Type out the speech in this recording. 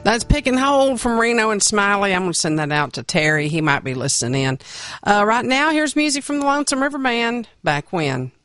That's Picking Hold from Reno and Smiley. I'm going to send that out to Terry. He might be listening in. Right now, here's music from the Lonesome River Band, Back When.